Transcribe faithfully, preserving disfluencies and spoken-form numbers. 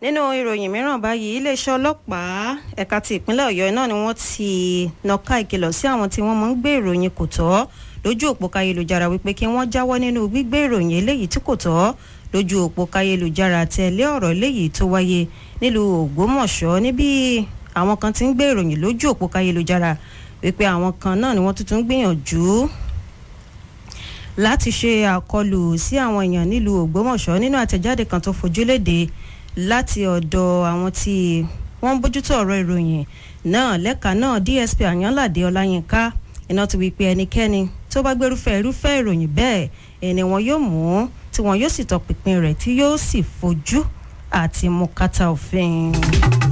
nínú ìròyìn mìíràn báyìí iléeṣẹ́ ọlọ́pàá ẹ̀ka ti ìpínlẹ̀ Ọ̀yọ́ náà ni wọ́n ti nàka ìkìlọ̀ sí àwọn tí wọ́n máa ń gbé ìròyìn kò tọ́ lójú òpó káyélujára wípé kí wọ́n jáwọ́ nínú gbígbé ìròyìn eléyìí tí kò tọ́ lójú òpó káyélujára tẹ̀lé ọ̀rọ̀ eléyìí tó wáyé nílùú Ògbómọ̀ṣọ́ níbi àwọn kan ti ń gbé ìròyìn lójú òpó káyélujára wípé àwọn kan náà ni wọ́n tuntun gbìyànjú láti ṣe àkọlù sí àwọn èèyàn nílùú Ògbómọ̀ṣọ́ nínú àtẹ̀jáde kan tó fojú léde láti ọ̀dọ̀ àwọn tí wọ́n ń bójútó ọ̀rọ̀ ìròyìn náà lẹ́ka náà D S P Àyànládé Ọláyínká iná ti wí pé ẹnikẹ́ni tó bá gbérúfẹ́ irúfẹ́ ìròyìn bẹ́ẹ̀ ẹni wọn yóò mú tí wọn yóò sì tọpinpin rẹ̀ tí yóò sì fojú àti mú kàtà òfin.